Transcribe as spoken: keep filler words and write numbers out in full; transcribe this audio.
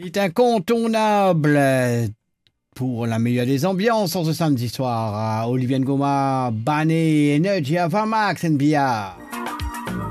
est incontournable pour la meilleure des ambiances en ce samedi soir. Olivier Ngoma, Bané, Energy, Avamax, N B A.